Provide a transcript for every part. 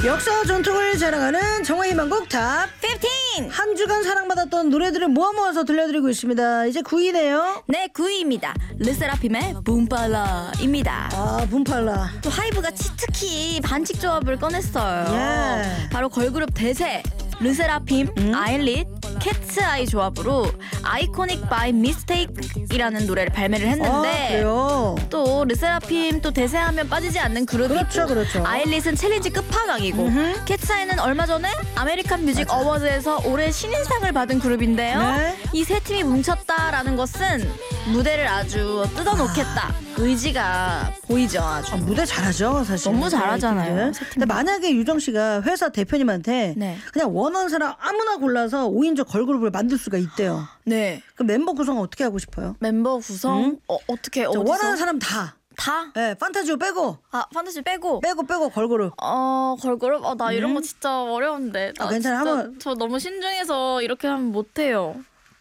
역사와 전통을 자랑하는 정화희망곡 탑 15! 한 주간 사랑받았던 노래들을 모아서 들려드리고 있습니다. 이제 9위네요. 네, 9위입니다. 르세라핌의 붐팔라입니다. 아, 붐팔라. 또 하이브가 치트키 반칙 조합을 꺼냈어요. 예. 바로 걸그룹 대세 르세라핌, 아일릿, 캣츠아이 조합으로 아이코닉 바이 미스테이크이라는 노래를 발매를 했는데 그래요? 또 르세라핌 또 대세하면 빠지지 않는 그룹이 그렇죠, 있고 그렇죠. 아일릿은 챌린지 끝판왕이고 캣츠아이는 얼마 전에 아메리칸 뮤직 어워드에서 올해 신인상을 받은 그룹인데요. 네. 이 세 팀이 뭉쳤다라는 것은 무대를 아주 뜯어놓겠다 의지가 보이죠. 아주 무대 잘하죠, 사실. 너무 잘하잖아요. 세 팀 근데 만약에 유정 씨가 회사 대표님한테 네. 그냥 원하는 사람 아무나 골라서 5인조 걸그룹을 만들 수가 있대요. 네. 그럼 멤버 구성 어떻게 하고 싶어요? 멤버 구성 어떻게 자, 어디서 원하는 사람 다. 다? 네, 판타지오 빼고 판타지 빼고 걸그룹. 걸그룹? 나 이런 거 진짜 어려운데. 나 괜찮아. 진짜 한번. 저 너무 신중해서 이렇게 하면 못해요.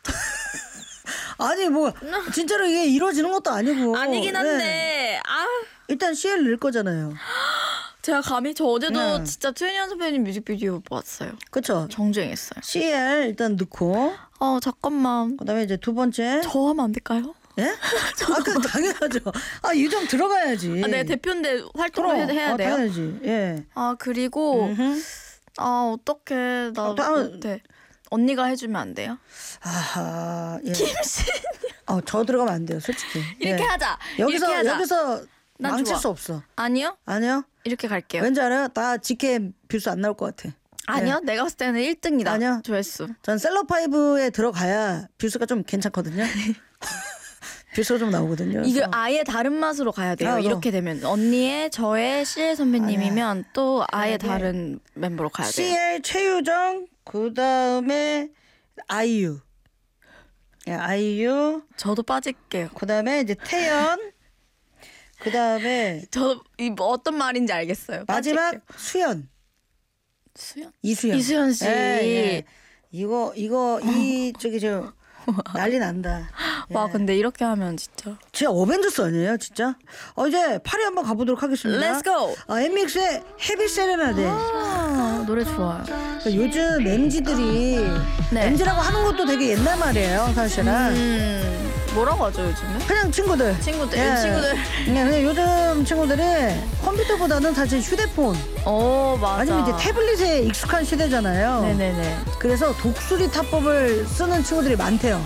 아니 뭐 진짜로 이게 이루어지는 것도 아니고. 아니긴 한데 네. 일단 CL 넣을 거잖아요. 제가 감히 저 어제도 네. 진짜 트웬티원 선배님 뮤직비디오 봤어요. 그렇죠. 정주행했어요. CL 일단 넣고 잠깐만. 그다음에 이제 두 번째. 저 하면 안 될까요? 예? 그 당연하죠. 유정 들어가야지. 내 대표인데 활동을 그럼. 해야 돼요? 당연하지. 예. 그리고 어떡해. 나 못해. 언니가 해주면 안 돼요? 아하. 예. 김신 저 들어가면 안 돼요, 솔직히. 이렇게 예. 하자. 이렇게 하자. 여기서 난 망칠 좋아. 수 없어. 아니요? 이렇게 이렇게 갈게요. 왠지 알아요? 다 직캠 뷰수 안 나올 것 같아. 아니요? 내가 봤을 때는 1등이다. 아니요. 조회수. 전 셀럽5에 들어가야 뷰수가 좀 괜찮거든요. 뷰수가 좀 나오거든요. 이게 그래서. 아예 다른 맛으로 가야 돼요. 너. 이렇게 되면 언니의 저의 CL 선배님이면 또 아예 네. 다른 멤버로 가야 돼요. CL 최유정 그다음에 아이유. 예, 아이유. 저도 빠질게요. 그다음에 이제 태연. 그다음에 저도 어떤 말인지 알겠어요. 마지막 빠질게요. 수연. 수연? 이수연. 이수연 씨. 예. 이거 저기 저 난리 난다. 와 예. 근데 이렇게 하면 진짜. 진짜 어벤져스 아니에요, 진짜? 이제 파리 한번 가보도록 하겠습니다. Let's go. 엠믹스의 헤비 세레나데. 노래 좋아요. 요즘 MZ들이 네. MZ라고 하는 것도 되게 옛날 말이에요, 사실은. 뭐라고 하죠 요즘에? 그냥 친구들. 친구들. 예. 친구들. 그냥 요즘 친구들이 컴퓨터보다는 사실 휴대폰 맞아. 아니면 이제 태블릿에 익숙한 시대잖아요. 네네네. 그래서 독수리 타법을 쓰는 친구들이 많대요.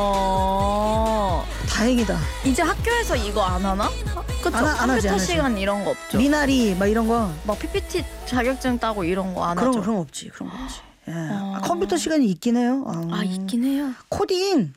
다행이다. 이제 학교에서 이거 안 하나? 그쵸? 안 하지, 컴퓨터 안 하지. 시간 이런 거 없죠? 미나리 막 이런 거 막 PPT 자격증 따고 이런 거 안 그런 하죠? 거 그런 거 없지. 예. 컴퓨터 시간이 있긴 해요. 있긴 해요. 코딩.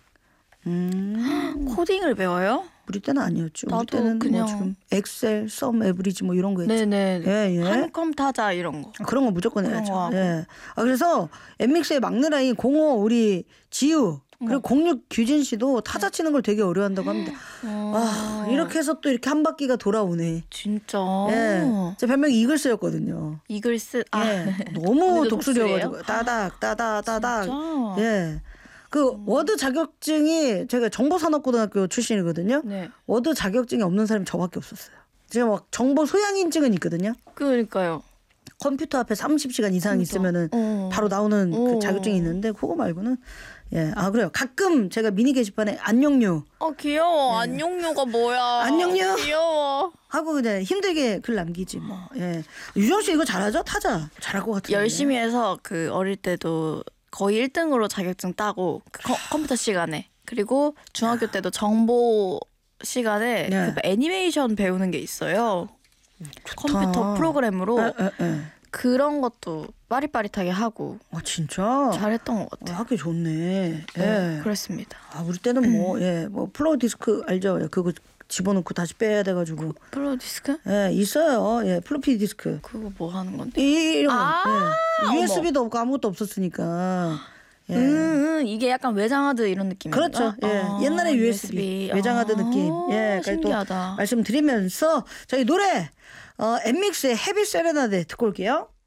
코딩을 배워요? 우리 때는 아니었죠. 우리 나도 때는 그냥- 뭐 지금 엑셀, 썸, 에브리지 뭐 이런 거 했죠. 네네. 예. 한컴 타자 이런 거. 그런 거 무조건 그런 해야죠. 거 하고. 예. 그래서 엠믹스의 막내 라인 05 우리 지우 그리고 06 규진 씨도 타자 치는 걸 되게 어려워한다고 합니다. 이렇게 해서 또 이렇게 한 바퀴가 돌아오네. 진짜. 예. 제 별명이 이글스였거든요. 이글스. 예. 너무 언니도 독수리여가지고 독수리예요? 따닥. 진짜? 예. 그 워드 자격증이 제가 정보산업고등학교 출신이거든요. 네. 워드 자격증이 없는 사람이 저밖에 없었어요. 제가 막 정보 소양인증은 있거든요. 그러니까요. 컴퓨터 앞에 30시간 이상 있으면은 바로 나오는 그 자격증이 있는데 그거 말고는 그래요. 가끔 제가 미니 게시판에 안녕요 귀여워. 안녕요가 뭐야? 안녕요. 귀여워. 하고 그냥 힘들게 글 남기지 뭐. 예. 유정 씨 이거 잘하죠? 타자 잘할 것 같은데. 열심히 해서 그 어릴 때도 거의 1등으로 자격증 따고 컴퓨터 시간에 그리고 중학교 때도 정보 시간에 네. 그 애니메이션 배우는 게 있어요. 컴퓨터 프로그램으로 그런 것도 빠릿빠릿하게 하고 진짜 잘했던 것 같아요. 학교 좋네. 네, 그랬습니다. 우리 때는 뭐 플로우 디스크 알죠? 그거 집어넣고 다시 빼야 돼가지고. 플로우 디스크? 있어요. 플로피 디스크. 그거 뭐 하는 건데? 이런 거. USB도 없고 아무것도 없었으니까. 이게 약간 외장하드 이런 느낌인가? 그렇죠. 옛날에 USB 외장하드 느낌. 신기하다. 또 말씀드리면서 저희 노래 엠믹스의 헤비 세레나데 듣고 올게요.